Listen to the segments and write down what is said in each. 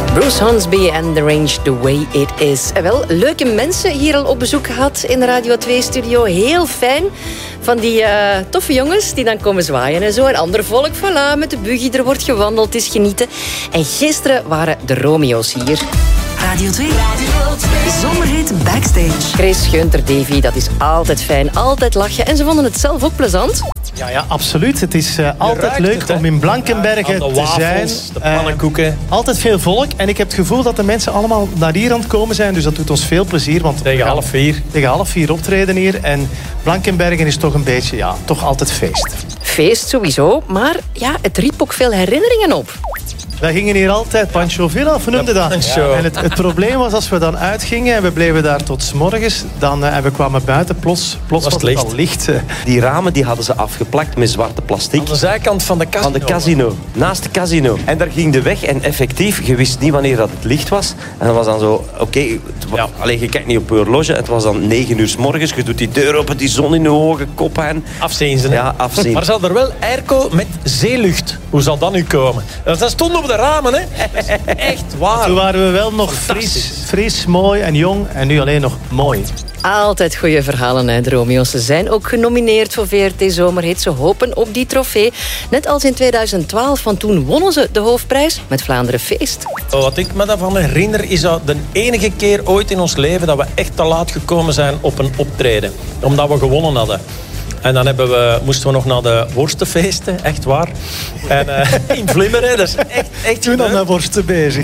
Bruce Hornsby en The Range The Way It Is. En wel, leuke mensen hier al op bezoek gehad in de Radio 2-studio. Heel fijn. Van die toffe jongens die dan komen zwaaien en zo. En ander volk, voilà, met de buggy. Er wordt gewandeld, het is genieten. En gisteren waren de Romeo's hier. Radio 2. Zomerhit Backstage. Chris, Gunther, Davy, dat is altijd fijn. Altijd lachen. En ze vonden het zelf ook plezant. Ja, absoluut. Het is altijd leuk om in Blankenberge te zijn. De pannenkoeken. Altijd veel volk. En ik heb het gevoel dat de mensen allemaal naar hier aan het komen zijn. Dus dat doet ons veel plezier. Want tegen 3:30. Tegen 3:30 optreden hier. En Blankenbergen is toch een beetje, toch altijd feest. Feest sowieso. Maar ja, het riep ook veel herinneringen op. Wij gingen hier altijd Pancho Villa, of noemde dat? Pancho. En het probleem was, als we dan uitgingen en we bleven daar tot 's morgens, en we kwamen buiten, plots was het al licht. Die ramen die hadden ze afgeplakt met zwarte plastic. Aan de zijkant van de casino. Van de casino. Naast de casino. En daar ging de weg en effectief, je wist niet wanneer dat het licht was. En dat was dan zo, je kijkt niet op je horloge. Het was dan 9:00 's morgens. Je doet die deur open, die zon in je ogen, kop aan. Afzien ze. Ja, afzien. Maar ze hadden er wel airco met zeelucht. Hoe zal dat nu komen? Dat stond op de ramen, hè. Echt waar. Toen waren we wel nog fris, mooi en jong. En nu alleen nog mooi. Altijd goede verhalen, hè, de Romeo's. Ze zijn ook genomineerd voor VRT Zomerhit. Ze hopen op die trofee. Net als in 2012, want toen wonnen ze de hoofdprijs met Vlaanderen Feest. Wat ik me daarvan herinner, is dat de enige keer ooit in ons leven dat we echt te laat gekomen zijn op een optreden. Omdat we gewonnen hadden. En dan moesten we nog naar de worstenfeesten, echt waar. En in Vlimmeren, dat is echt toen al naar worsten bezig.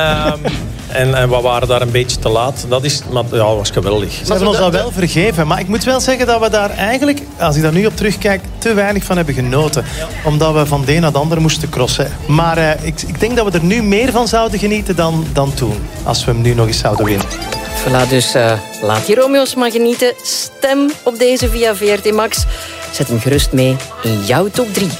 En we waren daar een beetje te laat. Dat was geweldig. Ze hebben ons dat wel vergeven. Maar ik moet wel zeggen dat we daar eigenlijk, als ik daar nu op terugkijk, te weinig van hebben genoten. Ja. Omdat we van de een naar de ander moesten crossen. Maar ik denk dat we er nu meer van zouden genieten dan toen. Als we hem nu nog eens zouden winnen. Voilà, dus laat die Romeo's maar genieten. Stem op deze via VRT Max. Zet hem gerust mee in jouw top 3.